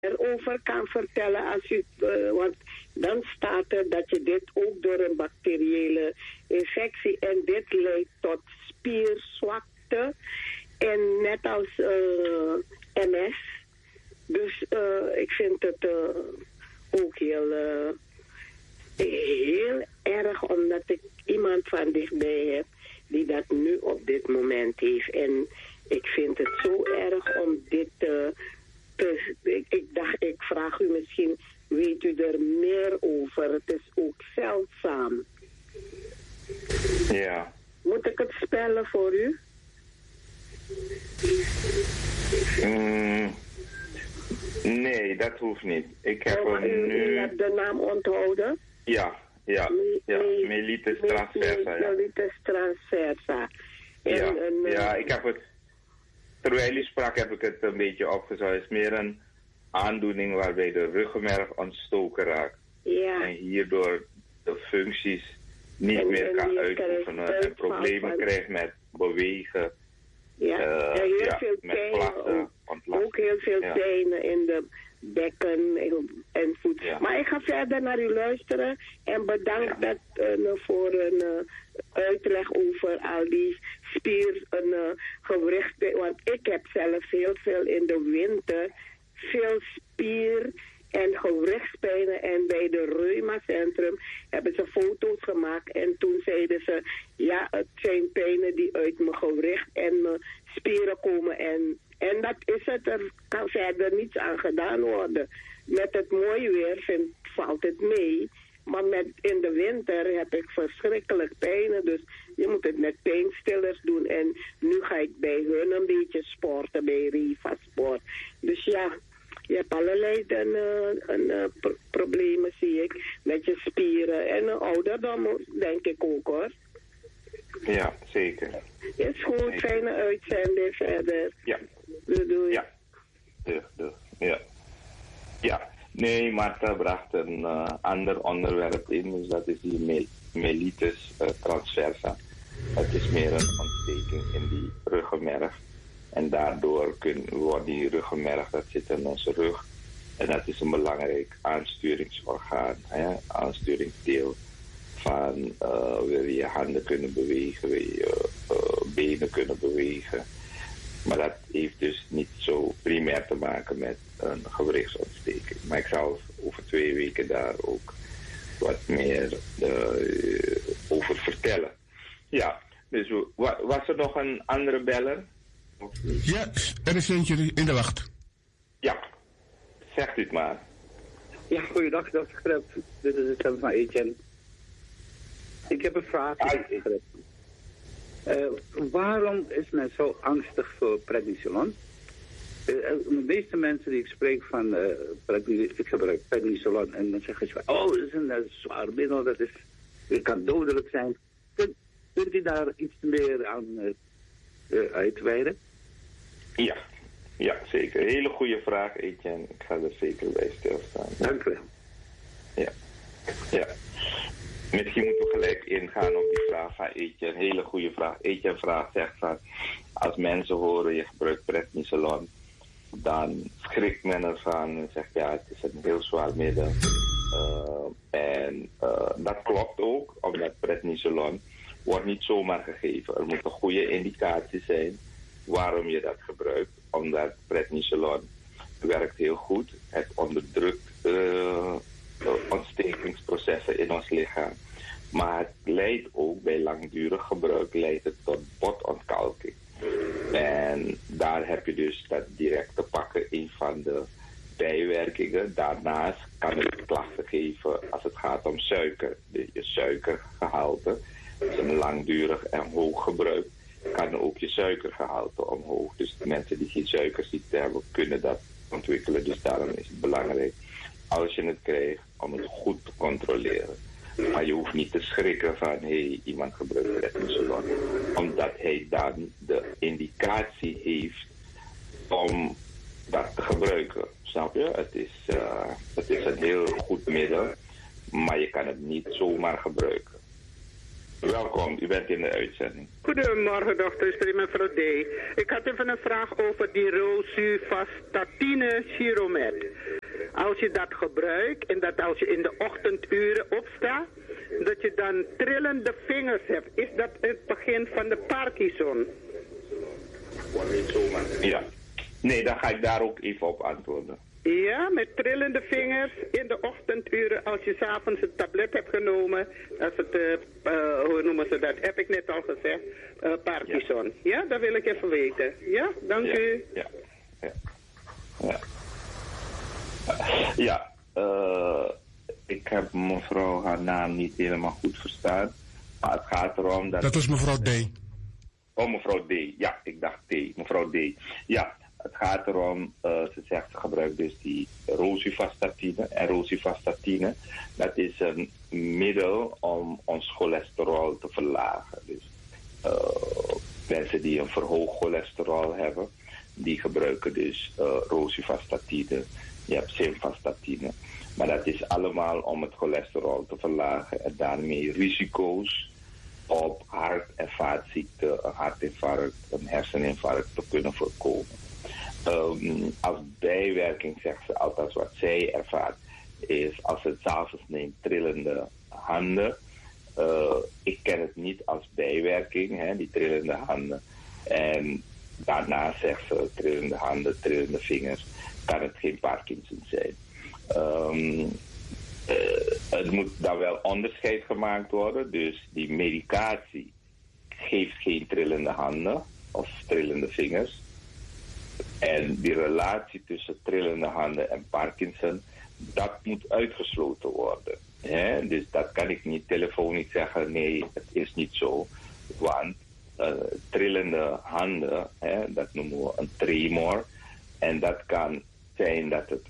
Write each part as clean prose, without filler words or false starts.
erover kan vertellen als u, want dan staat er dat je dit ook door een bacteriële infectie en dit leidt tot spierzwakte en net als MS. Dus ik vind het ook heel erg omdat ik iemand van dichtbij heb die dat nu op dit moment heeft en ik vind het zo erg om dit ik dacht, ik vraag u misschien, weet u er meer over? Het is ook zeldzaam. Ja. Moet ik het spellen voor u? Nee, dat hoeft niet. Ik heb u hebt de naam onthouden? Ja. Mellitus transversa. Mellitus transversa. Ja, ik heb het... Terwijl u sprak heb ik het een beetje opgezocht. Het is meer een aandoening waarbij de ruggenmerg ontstoken raakt. Ja. En hierdoor de functies niet meer kan uitoefenen. En problemen krijgt met bewegen. Ja, heel veel met plassen. Ook heel veel pijnen in de bekken en voet. Ja. Maar ik ga verder naar u luisteren en bedankt voor een uitleg over al die gewrichten. Want ik heb zelf heel veel in de winter, veel spier- en gewrichtspijnen. En bij de Reumacentrum hebben ze foto's gemaakt. En toen zeiden ze, ja, het zijn pijnen die uit mijn gewricht en mijn spieren komen. En dat is het, er kan verder niets aan gedaan worden. Met het mooie weer valt het mee. Maar in de winter heb ik verschrikkelijk pijnen. Dus je moet het met pijnstillers doen. En nu ga ik bij hun een beetje sporten, bij Riva Sport. Dus ja, je hebt allerlei problemen, zie ik. Met je spieren. En ouderdom, denk ik ook, hoor. Ja, zeker. Is goed, fijne uitzending verder. Ja. Doei. Ja. Ja. Nee, Marta bracht een ander onderwerp in, dus dat is die mellitus transversa. Het is meer een ontsteking in die ruggenmerg. En daardoor wordt die ruggenmerg, dat zit in onze rug. En dat is een belangrijk aansturingsorgaan, aansturingsdeel van wil je handen kunnen bewegen, wil je benen kunnen bewegen. Maar dat heeft dus niet zo primair te maken met een gewrichtsontsteking. Maar ik zal over 2 weken daar ook wat meer over vertellen. Ja, dus was er nog een andere beller? Ja, er is eentje in de wacht. Ja, zegt u het maar. Ja, goeiedag, dokter Grep. Dit is het stem van Etienne. Ik heb een vraag. Waarom is men zo angstig voor prednisolon? De meeste mensen die ik spreek van, ik gebruik prednisolon en dan zeggen ze, oh, dat is een zwaar middel, het kan dodelijk zijn. Kunt u daar iets meer aan uitweiden? Ja, zeker. Hele goede vraag, Etienne. Ik ga er zeker bij stilstaan. Dank u wel. Ja. Misschien moeten we gelijk ingaan op die vraag van Etienne. Hele goede vraag. Etienne zegt van, als mensen horen je gebruikt prednisolon, dan schrikt men ervan en zegt ja, het is een heel zwaar middel. En dat klopt ook, omdat prednisolon wordt niet zomaar gegeven. Er moet een goede indicatie zijn waarom je dat gebruikt. Omdat prednisolon werkt heel goed. Het onderdrukt ontstekingsprocessen in ons lichaam. Maar het leidt ook bij langdurig gebruik leidt het tot botontkalking. En daar heb je dus dat direct te pakken, een van de bijwerkingen. Daarnaast kan het klachten geven als het gaat om suiker. Je suikergehalte, dus een langdurig en hoog gebruik, kan ook je suikergehalte omhoog. Dus mensen die geen suikerziekte hebben, kunnen dat ontwikkelen. Dus daarom is het belangrijk, als je het krijgt, om het goed te controleren. Maar je hoeft niet te schrikken van, iemand gebruikt prednisolon. Omdat hij dan de indicatie heeft om dat te gebruiken. Snap je? Het is een heel goed middel, maar je kan het niet zomaar gebruiken. Welkom, u bent in de uitzending. Goedemorgen, dokter. Ik ben mevrouw D. Ik had even een vraag over die rosuvastatine Chiromed. Als je dat gebruikt en dat als je in de ochtenduren opstaat, dat je dan trillende vingers hebt. Is dat het begin van de Parkinson? Ja. Nee, dan ga ik daar ook even op antwoorden. Ja, met trillende vingers in de ochtenduren als je 's avonds een tablet hebt genomen. Als het, hoe noemen ze dat? Heb ik net al gezegd. Parkinson. Ja, dat wil ik even weten. Ja, dank u. Ja, ik heb mevrouw haar naam niet helemaal goed verstaan. Maar het gaat erom dat... Dat was mevrouw D. Oh, mevrouw D. Ja, ik dacht D. Mevrouw D. Ja, het gaat erom, ze zegt ze gebruikt dus die rosuvastatine. En rosuvastatine, dat is een middel om ons cholesterol te verlagen. Dus mensen die een verhoogd cholesterol hebben, die gebruiken dus rosuvastatine. Je hebt simvastatine. Maar dat is allemaal om het cholesterol te verlagen en daarmee risico's op hart- en vaatziekten, een hartinfarct, een herseninfarct te kunnen voorkomen. Als bijwerking zegt ze, althans wat zij ervaart, is als ze het 's avonds neemt, trillende handen. Ik ken het niet als bijwerking, hè, die trillende handen. En daarna zegt ze, trillende handen, trillende vingers, kan het geen Parkinson zijn. Het moet dan wel onderscheid gemaakt worden. Dus die medicatie geeft geen trillende handen of trillende vingers. En die relatie tussen trillende handen en Parkinson, dat moet uitgesloten worden. Hè? Dus dat kan ik niet telefonisch zeggen, nee, het is niet zo. Want trillende handen, hè, dat noemen we een tremor. En dat kan zijn dat het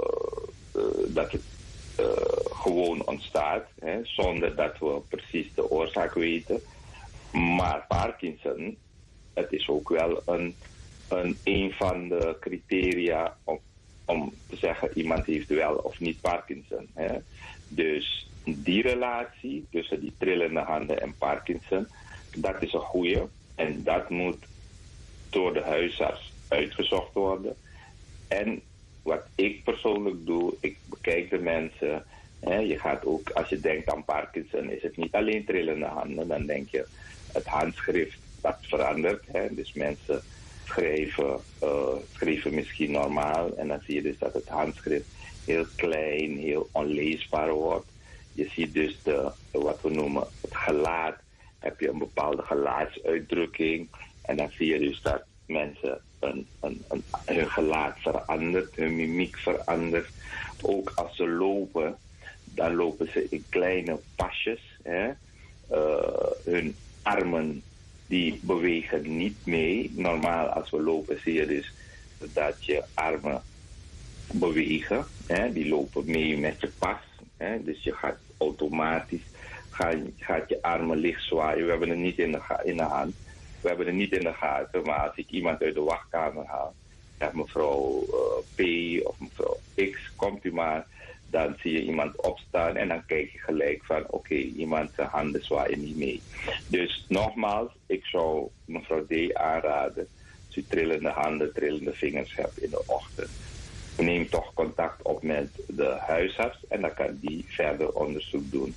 gewoon ontstaat, hè, zonder dat we precies de oorzaak weten. Maar Parkinson, het is ook wel een van de criteria om te zeggen iemand heeft wel of niet Parkinson. Hè. Dus die relatie tussen die trillende handen en Parkinson, dat is een goede. En dat moet door de huisarts uitgezocht worden. En wat ik persoonlijk doe, ik bekijk de mensen. Hè, je gaat ook, als je denkt aan Parkinson, is het niet alleen trillende handen. Dan denk je, het handschrift, dat verandert. Hè, dus mensen schrijven misschien normaal. En dan zie je dus dat het handschrift heel klein, heel onleesbaar wordt. Je ziet dus wat we noemen het gelaat. Heb je een bepaalde gelaatsuitdrukking. En dan zie je dus dat mensen hun gelaat verandert, hun mimiek verandert. Ook als ze lopen, dan lopen ze in kleine pasjes. Hè. Hun armen die bewegen niet mee. Normaal als we lopen zie je dus dat je armen bewegen. Hè. Die lopen mee met je pas. Hè. Dus je gaat automatisch, gaat je armen licht zwaaien. We hebben het niet in de hand. We hebben het niet in de gaten, maar als ik iemand uit de wachtkamer haal, zeg mevrouw P of mevrouw X, komt u maar, dan zie je iemand opstaan en dan kijk je gelijk van oké, iemand zijn handen zwaaien niet mee. Dus nogmaals, ik zou mevrouw D aanraden, als u trillende handen, trillende vingers hebt in de ochtend, neem toch contact op met de huisarts en dan kan die verder onderzoek doen.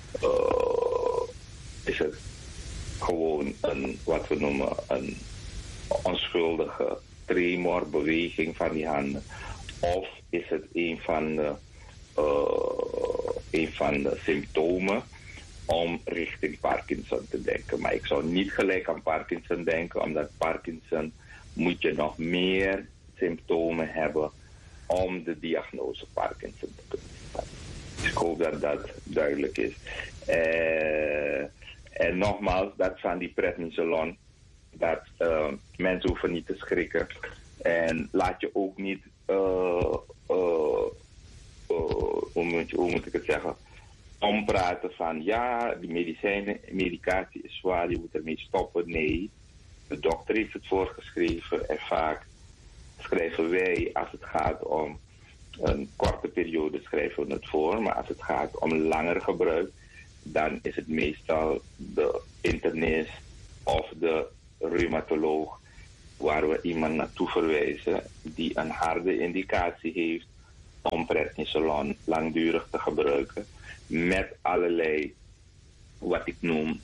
Is het gewoon wat we noemen een onschuldige tremorbeweging van die handen? Of is het een van de symptomen om richting Parkinson te denken? Maar ik zou niet gelijk aan Parkinson denken, omdat Parkinson moet je nog meer symptomen hebben om de diagnose Parkinson te kunnen stellen. Ik hoop dat dat duidelijk is. En nogmaals, dat van die prednisolon, dat mensen hoeven niet te schrikken. En laat je ook niet, hoe moet ik het zeggen, ompraten van ja, die medicatie is zwaar, je moet ermee stoppen. Nee, de dokter heeft het voorgeschreven en vaak schrijven wij, als het gaat om een korte periode, schrijven we het voor. Maar als het gaat om langer gebruik, dan is het meestal de internist of de reumatoloog waar we iemand naartoe verwijzen die een harde indicatie heeft om prednisolon langdurig te gebruiken met allerlei, wat ik noem,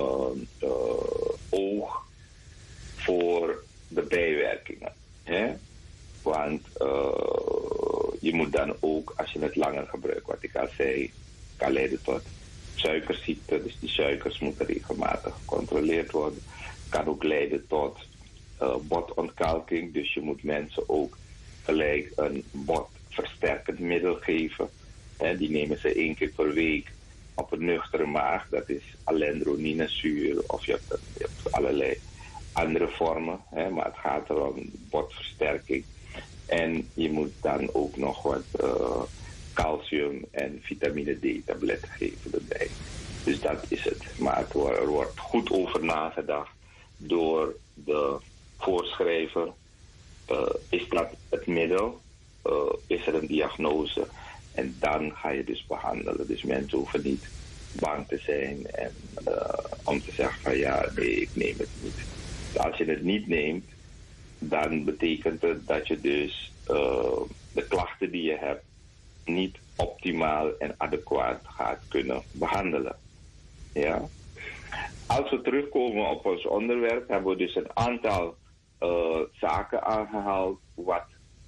oog voor de bijwerkingen. Hè? Want je moet dan ook, als je het langer gebruikt, wat ik al zei, kan leiden tot suikerziekte. Dus die suikers moeten regelmatig gecontroleerd worden. Kan ook leiden tot botontkalking. Dus je moet mensen ook gelijk een botversterkend middel geven. Die nemen ze 1 keer per week op een nuchtere maag. Dat is alendroninazuur of je hebt allerlei andere vormen. Maar het gaat erom botversterking. En je moet dan ook nog wat calcium en vitamine D tabletten geven erbij. Dus dat is het. Maar er wordt goed over nagedacht door de voorschrijver. Is dat het middel? Is er een diagnose? En dan ga je dus behandelen. Dus mensen hoeven niet bang te zijn en om te zeggen van ja, nee, ik neem het niet. Als je het niet neemt, dan betekent het dat je dus de klachten die je hebt niet optimaal en adequaat gaat kunnen behandelen. Ja? Als we terugkomen op ons onderwerp, hebben we dus een aantal zaken aangehaald wat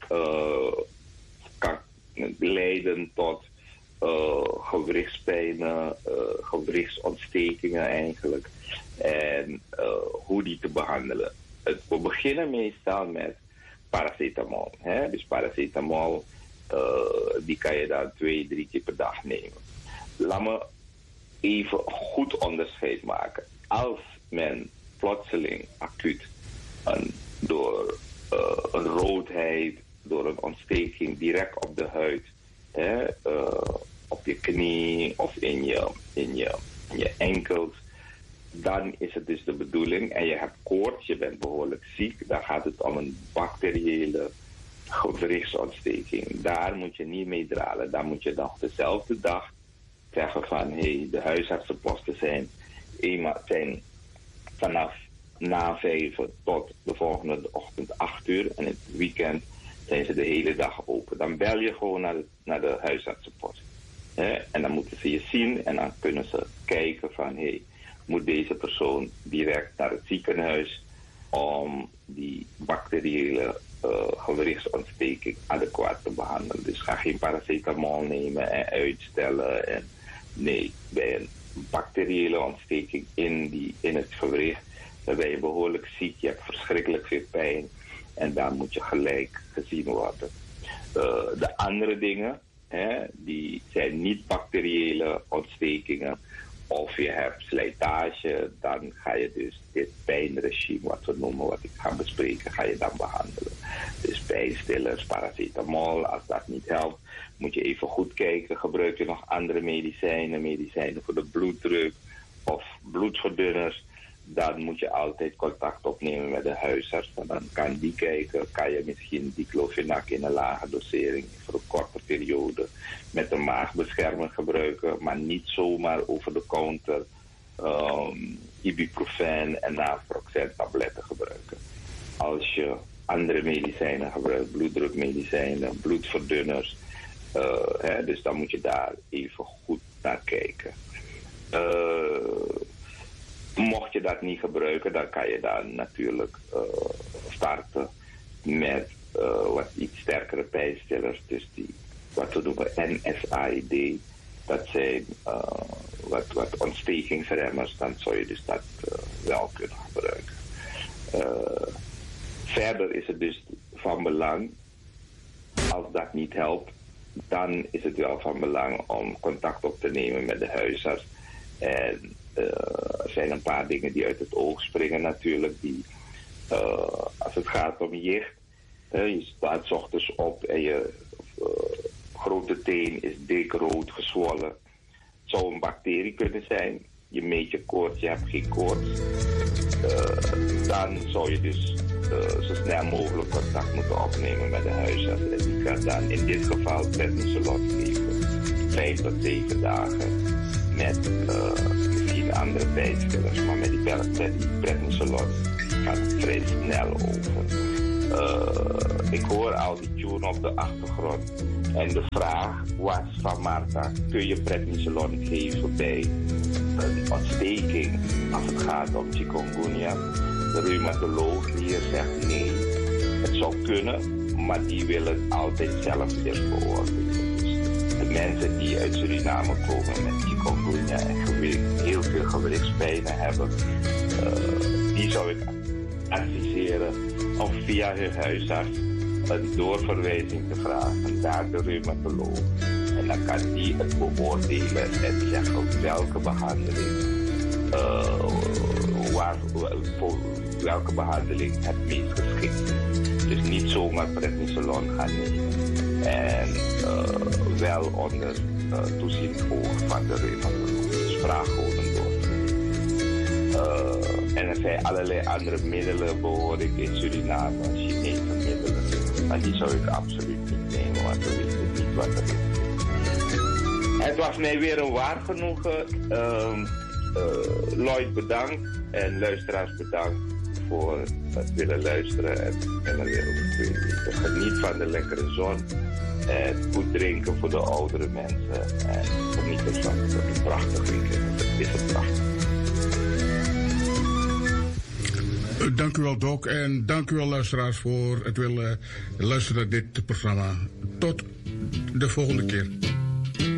kan leiden tot gewrichtspijnen, gewrichtsontstekingen eigenlijk. En hoe die te behandelen. We beginnen meestal met paracetamol. Hè? Dus paracetamol, die kan je dan 2-3 keer per dag nemen. Laat me even goed onderscheid maken. Als men plotseling acuut door een roodheid, door een ontsteking direct op de huid, op je knie of in je enkels, dan is het dus de bedoeling, en je hebt koorts, je bent behoorlijk ziek, dan gaat het om een bacteriële gewrichtsontsteking. Daar moet je niet mee dralen. Dan moet je nog dezelfde dag zeggen van, de huisartsenposten zijn vanaf na 5 tot de volgende ochtend 8 uur en in het weekend zijn ze de hele dag open. Dan bel je gewoon naar de huisartsenpost. En dan moeten ze je zien en dan kunnen ze kijken van, moet deze persoon direct naar het ziekenhuis om die bacteriële gewrichtsontsteking adequaat te behandelen. Dus ga geen paracetamol nemen en uitstellen. En nee, bij een bacteriële ontsteking in het gewricht, dan ben je behoorlijk ziek, je hebt verschrikkelijk veel pijn en daar moet je gelijk gezien worden. De andere dingen, die zijn niet bacteriële ontstekingen. Of je hebt slijtage, dan ga je dus dit pijnregime, wat we noemen, wat ik ga bespreken, ga je dan behandelen. Dus pijnstillers, paracetamol, als dat niet helpt, moet je even goed kijken. Gebruik je nog andere medicijnen voor de bloeddruk of bloedverdunners, dan moet je altijd contact opnemen met de huisarts. Want dan kan die kijken, kan je misschien diclofenac in een lage dosering voor een korte periode met een maagbeschermer gebruiken, maar niet zomaar over de counter ibuprofen en naproxen tabletten gebruiken. Als je andere medicijnen gebruikt, bloeddrukmedicijnen, bloedverdunners, dus dan moet je daar even goed naar kijken. Mocht je dat niet gebruiken, dan kan je dan natuurlijk starten met wat iets sterkere pijnstillers. Dus die, wat we noemen NSAID, dat zijn wat ontstekingsremmers. Dan zou je dus dat wel kunnen gebruiken. Verder is het dus van belang, als dat niet helpt, dan is het wel van belang om contact op te nemen met de huisarts. En er zijn een paar dingen die uit het oog springen natuurlijk. Als het gaat om jicht, je staat 's ochtends op en je grote teen is dik, rood, gezwollen. Het zou een bacterie kunnen zijn. Je meet je koorts, je hebt geen koorts. Dan zou je dus zo snel mogelijk contact moeten opnemen met de huisarts. En die kan dan in dit geval prednisolon geven. 5 tot 7 dagen met misschien andere bijspelers, maar met die pretnisolon gaat het vrij snel over. Ik hoor al die tune op de achtergrond. En de vraag was van Marta, kun je prednisolon geven bij een ontsteking als het gaat om chikungunya? De reumatoloog hier zegt nee, het zou kunnen, maar die willen altijd zelf eerst beoordelen. Dus de mensen die uit Suriname komen met chikungunya en heel veel gewrichtspijnen hebben, die zou ik adviseren om via hun huisarts een doorverwijzing te vragen naar de reumatoloog. En dan kan die het beoordelen en zeggen welke behandeling, voor welke behandeling het meest geschikt is. Dus niet zomaar prednisolon gaan nemen. En wel onder toezicht oog van de reumatoloog. Dus vraag gewoon een doorverwijzing. En er zijn allerlei andere middelen, behoor ik in Suriname, Chinese middelen. Maar die zou ik absoluut niet nemen, want we weten niet wat er is. Het was mij weer een waar genoegen. Lloyd bedankt en luisteraars bedankt voor het willen luisteren en er weer over te weten. Geniet van de lekkere zon en goed drinken voor de oudere mensen en geniet van het prachtig weekend. Het is een prachtig. Dank u wel, Doc. En dank u wel, luisteraars, voor het willen luisteren naar dit programma. Tot de volgende keer.